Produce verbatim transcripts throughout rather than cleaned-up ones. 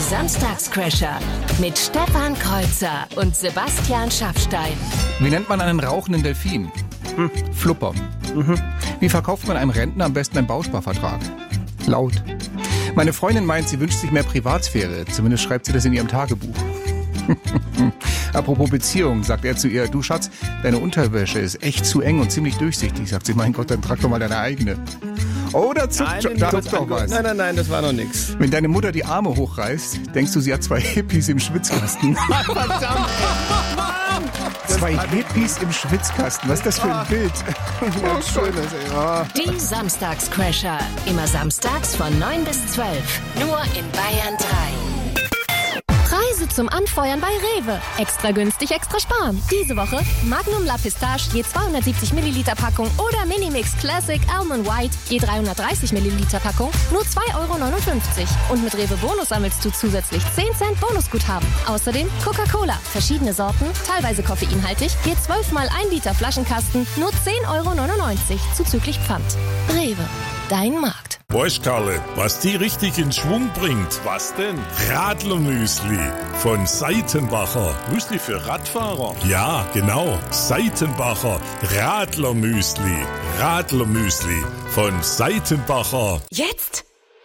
Samstagscrasher mit Stefan Kreuzer und Sebastian Schaffstein. Wie nennt man einen rauchenden Delfin? Hm. Flupper. Mhm. Wie verkauft man einem Rentner am besten einen Bausparvertrag? Laut. Meine Freundin meint, sie wünscht sich mehr Privatsphäre. Zumindest schreibt sie das in ihrem Tagebuch. Apropos Beziehung, sagt er zu ihr, du Schatz, deine Unterwäsche ist echt zu eng und ziemlich durchsichtig. Sagt sie, mein Gott, dann trag doch mal deine eigene. Oder zuckt nein, schon, da zuckt doch was. Nein, nein, nein, das war noch nix. Wenn deine Mutter die Arme hochreißt, denkst du, sie hat zwei Hippies im Schwitzkasten. Verdammt! Zwei Hippies im Schwitzkasten, was ist das für ein Bild? Ja, schönes, ja. Die Samstagscrasher, immer samstags von neun bis zwölf, nur in Bayern drei. Preise zum Anfeuern bei Rewe. Extra günstig, extra sparen. Diese Woche Magnum La Pistache je zweihundertsiebzig Milliliter Packung oder Minimix Classic Almond White je dreihundertdreißig Milliliter Packung nur zwei Euro neunundfünfzig. Und mit Rewe Bonus sammelst du zusätzlich zehn Cent Bonusguthaben. Außerdem Coca-Cola, verschiedene Sorten, teilweise koffeinhaltig, je zwölf mal ein Liter Flaschenkasten nur zehn Euro neunundneunzig zuzüglich Pfand. Rewe, dein Markt. Weißt Karle, was die richtig in Schwung bringt? Was denn? Radlermüsli von Seitenbacher. Müsli für Radfahrer? Ja, genau. Seitenbacher Radlermüsli. Radlermüsli von Seitenbacher. Jetzt?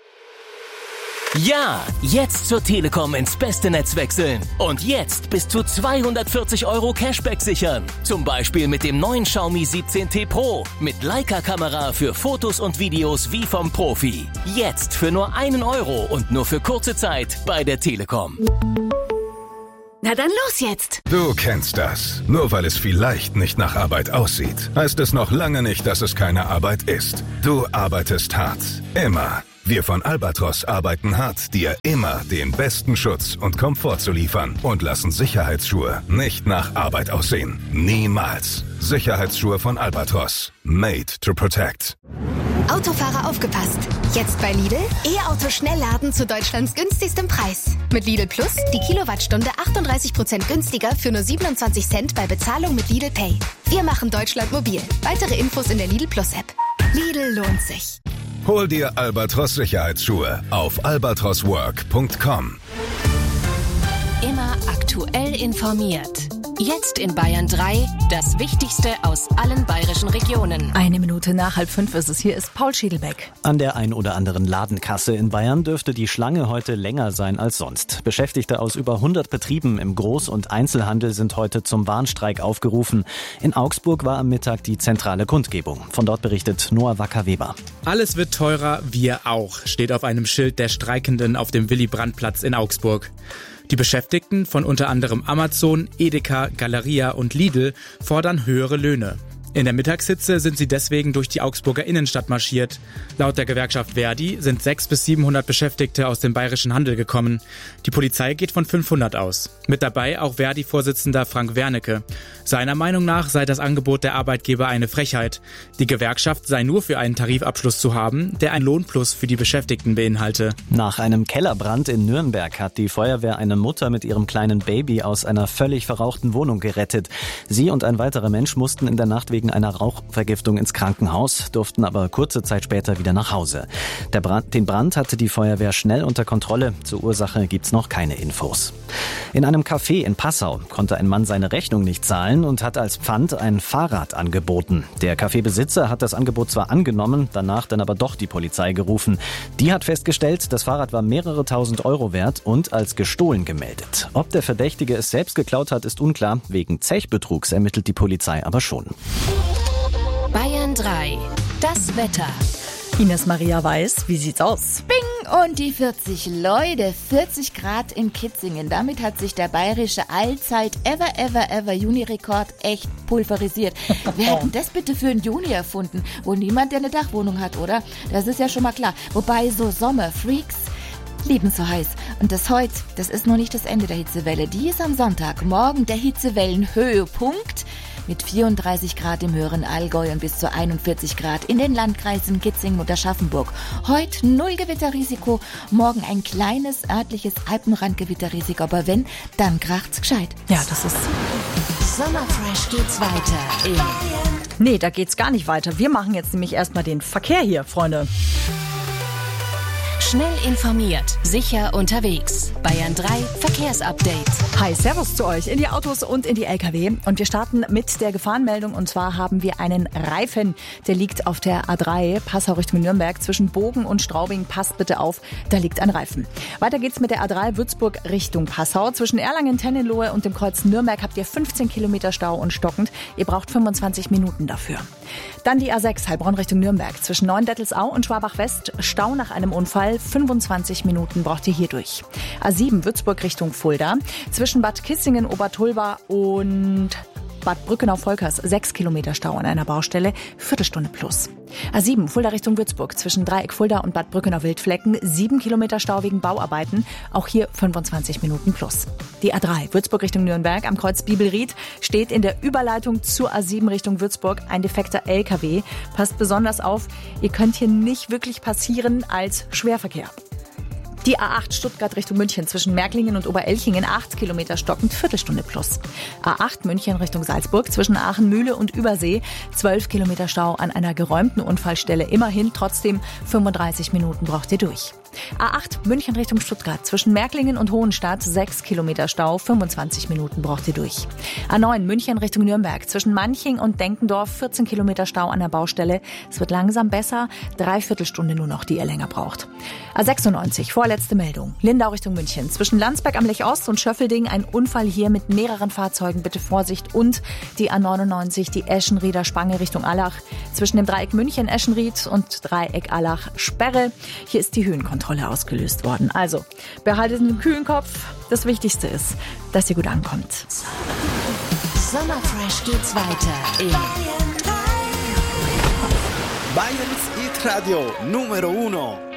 Ja, jetzt zur Telekom ins beste Netz wechseln. Und jetzt bis zu zweihundertvierzig Euro Cashback sichern. Zum Beispiel mit dem neuen Xiaomi siebzehn T Pro. Mit Leica-Kamera für Fotos und Videos wie vom Profi. Jetzt für nur einen Euro und nur für kurze Zeit bei der Telekom. Na dann los jetzt! Du kennst das. Nur weil es vielleicht nicht nach Arbeit aussieht, heißt es noch lange nicht, dass es keine Arbeit ist. Du arbeitest hart. Immer. Wir von Albatros arbeiten hart, dir immer den besten Schutz und Komfort zu liefern und lassen Sicherheitsschuhe nicht nach Arbeit aussehen. Niemals. Sicherheitsschuhe von Albatros. Made to protect. Autofahrer aufgepasst. Jetzt bei Lidl E-Auto Schnellladen zu Deutschlands günstigstem Preis. Mit Lidl Plus die Kilowattstunde achtunddreißig Prozent günstiger für nur siebenundzwanzig Cent bei Bezahlung mit Lidl Pay. Wir machen Deutschland mobil. Weitere Infos in der Lidl Plus App. Lidl lohnt sich. Hol dir Albatros Sicherheitsschuhe auf albatros work punkt com. Immer aktuell informiert. Jetzt in Bayern drei, das Wichtigste aus allen bayerischen Regionen. Eine Minute nach halb fünf ist es. Hier ist Paul Schiedelbeck. An der ein oder anderen Ladenkasse in Bayern dürfte die Schlange heute länger sein als sonst. Beschäftigte aus über hundert Betrieben im Groß- und Einzelhandel sind heute zum Warnstreik aufgerufen. In Augsburg war am Mittag die zentrale Kundgebung. Von dort berichtet Noah Wacker-Weber. Alles wird teurer, wir auch, steht auf einem Schild der Streikenden auf dem Willy-Brandt-Platz in Augsburg. Die Beschäftigten von unter anderem Amazon, Edeka, Galeria und Lidl fordern höhere Löhne. In der Mittagshitze sind sie deswegen durch die Augsburger Innenstadt marschiert. Laut der Gewerkschaft Verdi sind sechshundert bis siebenhundert Beschäftigte aus dem bayerischen Handel gekommen. Die Polizei geht von fünfhundert aus. Mit dabei auch Verdi-Vorsitzender Frank Wernicke. Seiner Meinung nach sei das Angebot der Arbeitgeber eine Frechheit. Die Gewerkschaft sei nur für einen Tarifabschluss zu haben, der ein Lohnplus für die Beschäftigten beinhalte. Nach einem Kellerbrand in Nürnberg hat die Feuerwehr eine Mutter mit ihrem kleinen Baby aus einer völlig verrauchten Wohnung gerettet. Sie und ein weiterer Mensch mussten in der Nacht wegen einer Rauchvergiftung ins Krankenhaus, durften aber kurze Zeit später wieder nach Hause. Der Brand, den Brand hatte die Feuerwehr schnell unter Kontrolle. Zur Ursache gibt's noch keine Infos. In einem Café in Passau konnte ein Mann seine Rechnung nicht zahlen und hat als Pfand ein Fahrrad angeboten. Der Cafébesitzer hat das Angebot zwar angenommen, danach dann aber doch die Polizei gerufen. Die hat festgestellt, das Fahrrad war mehrere tausend Euro wert und als gestohlen gemeldet. Ob der Verdächtige es selbst geklaut hat, ist unklar. Wegen Zechbetrugs ermittelt die Polizei aber schon. Bayern drei, das Wetter. Ines Maria Weiß, wie sieht's aus? Bing! Und die vierzig Leute, vierzig Grad in Kitzingen. Damit hat sich der bayerische Allzeit ever, ever, ever Juni-Rekord echt pulverisiert. Wer hat denn das bitte für einen Juni erfunden? Wohl niemand, der eine Dachwohnung hat, oder? Das ist ja schon mal klar. Wobei so Sommerfreaks lieben so heiß. Und das heute, das ist noch nicht das Ende der Hitzewelle. Die ist am Sonntag. Morgen der Hitzewellenhöhepunkt. Mit vierunddreißig Grad im höheren Allgäu und bis zu einundvierzig Grad in den Landkreisen Kitzingen und Aschaffenburg. Heute null Gewitterrisiko, morgen ein kleines örtliches Alpenrandgewitterrisiko, aber wenn, dann kracht's gescheit. Ja, das ist... Sommerfresh geht's weiter in... Nee, da geht's gar nicht weiter. Wir machen jetzt nämlich erstmal den Verkehr hier, Freunde. Schnell informiert, sicher unterwegs. Bayern drei Verkehrsupdate. Hi, servus zu euch in die Autos und in die L K W. Und wir starten mit der Gefahrenmeldung. Und zwar haben wir einen Reifen, der liegt auf der A drei, Passau Richtung Nürnberg. Zwischen Bogen und Straubing, passt bitte auf, da liegt ein Reifen. Weiter geht's mit der A drei Würzburg Richtung Passau. Zwischen Erlangen, Tennenlohe und dem Kreuz Nürnberg habt ihr fünfzehn Kilometer Stau und stockend. Ihr braucht fünfundzwanzig Minuten dafür. Dann die A sechs, Heilbronn Richtung Nürnberg. Zwischen Neuendettelsau und Schwabach West, Stau nach einem Unfall. fünfundzwanzig Minuten braucht ihr hier durch. A sieben, Würzburg Richtung Fulda. Zwischen Bad Kissingen, Obertulba und Bad Brückenau-Volkers, sechs Kilometer Stau an einer Baustelle, Viertelstunde plus. A sieben, Fulda Richtung Würzburg, zwischen Dreieck Fulda und Bad Brückenau-Wildflecken, sieben Kilometer Stau wegen Bauarbeiten, auch hier fünfundzwanzig Minuten plus. Die A drei, Würzburg Richtung Nürnberg, am Kreuz Bibelried, steht in der Überleitung zur A sieben Richtung Würzburg ein defekter L K W. Passt besonders auf, ihr könnt hier nicht wirklich passieren als Schwerverkehr. Die A acht Stuttgart Richtung München zwischen Märklingen und Oberelchingen, acht Kilometer stockend, Viertelstunde plus. A acht München Richtung Salzburg zwischen Aachen, Mühle und Übersee, zwölf Kilometer Stau an einer geräumten Unfallstelle. Immerhin trotzdem fünfunddreißig Minuten braucht ihr durch. A acht München Richtung Stuttgart zwischen Märklingen und Hohenstadt, sechs Kilometer Stau, fünfundzwanzig Minuten braucht ihr durch. A neun München Richtung Nürnberg zwischen Manching und Denkendorf, vierzehn Kilometer Stau an der Baustelle. Es wird langsam besser, dreiviertel Stunde nur noch, die ihr länger braucht. A sechsundneunzig, vorletzte Meldung, Lindau Richtung München zwischen Landsberg am Lech Ost und Schöffelding, ein Unfall hier mit mehreren Fahrzeugen, bitte Vorsicht. Und die A neunundneunzig, die Eschenrieder Spange Richtung Allach zwischen dem Dreieck München, Eschenried und Dreieck Allach, Sperre. Hier ist die Höhenkontrolle ausgelöst worden. Also, behaltet einen kühlen Kopf. Das Wichtigste ist, dass ihr gut ankommt. Sommerfresh geht's weiter in Bayerns Hit Radio Numero Uno.